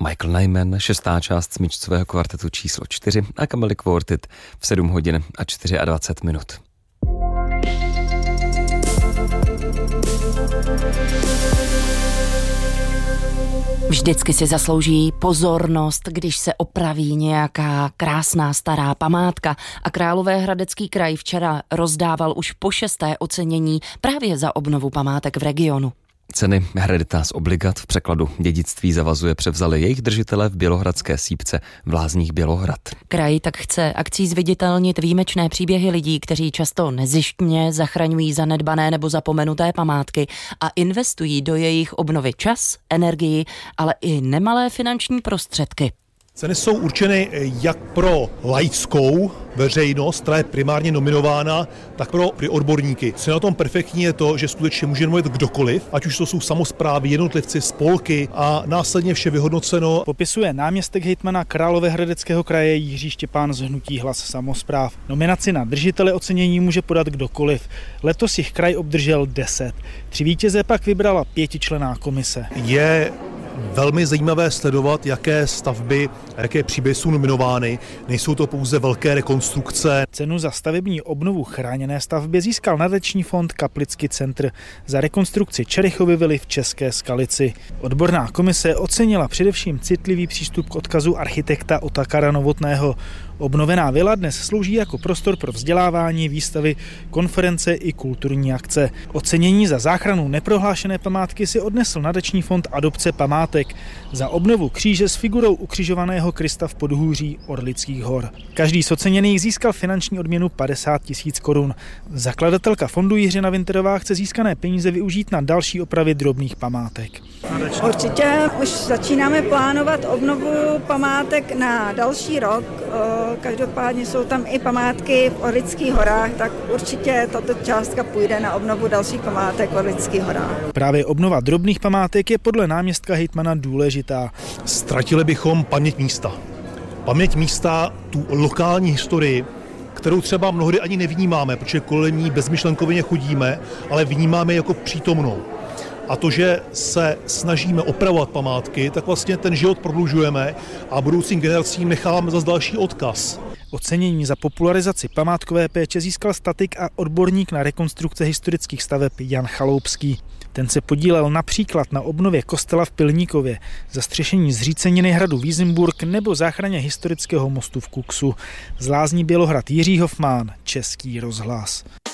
Michael Nyman, 6. část smyčcového kvartetu číslo 4 a Kamely Quartet v 7 hodin a 24 minut. Vždycky si zaslouží pozornost, když se opraví nějaká krásná stará památka a Královéhradecký kraj včera rozdával už po 6. ocenění právě za obnovu památek v regionu. Ceny Hereditas Obligat v překladu dědictví zavazuje převzali jejich držitele v bělohradské sípce v Lázních Bělohrad. Kraj tak chce akcí zviditelnit výjimečné příběhy lidí, kteří často nezištně zachraňují zanedbané nebo zapomenuté památky a investují do jejich obnovy čas, energii, ale i nemalé finanční prostředky. Ceny jsou určeny jak pro laickou veřejnost, která je primárně nominována, tak pro odborníky. Co je na tom perfektní je to, že skutečně může mluvit kdokoliv, ať už to jsou samosprávy, jednotlivci, spolky a následně vše vyhodnoceno. Popisuje náměstek hejtmana Královéhradeckého kraje Jiří Štěpán z hnutí Hlas samospráv. Nominaci na držitele ocenění může podat kdokoliv. Letos jich kraj obdržel 10. 3 vítěze pak vybrala 5členná komise. Je velmi zajímavé sledovat, jaké stavby a jaké příběhy jsou nominovány. Nejsou to pouze velké rekonstrukce. Cenu za stavební obnovu chráněné stavby získal nadační fond Kaplický centr za rekonstrukci Čerichovy vily v České Skalici. Odborná komise ocenila především citlivý přístup k odkazu architekta Otakara Novotného. Obnovená vila dnes slouží jako prostor pro vzdělávání, výstavy, konference i kulturní akce. Ocenění za záchranu neprohlášené památky si odnesl nadační fond Adopce památek za obnovu kříže s figurou ukřižovaného Krista v podhůří Orlických hor. Každý z oceněných získal finanční odměnu 50 000 korun. Zakladatelka fondu Jiřina Winterová chce získané peníze využít na další opravy drobných památek. Určitě už začínáme plánovat obnovu památek na další rok. Každopádně jsou tam i památky v Orlických horách, tak určitě tato částka půjde na obnovu dalších památek v Orlických horách. Právě obnova drobných památek je podle náměstka hejtmana důležitá. Ztratili bychom paměť místa. Paměť místa, tu lokální historii, kterou třeba mnohdy ani nevnímáme, protože kolem ní bezmyšlenkově chodíme, ale vnímáme jako přítomnou. A to, že se snažíme opravovat památky, tak vlastně ten život prodlužujeme a budoucím generacím necháváme zase další odkaz. Ocenění za popularizaci památkové péče získal statik a odborník na rekonstrukce historických staveb Jan Chaloupský. Ten se podílel například na obnově kostela v Pilníkově, zastřešení zříceniny hradu Vízimburk nebo záchraně historického mostu v Kuksu. Z Lázní Bělohrad Jiří Hofmán, Český rozhlas.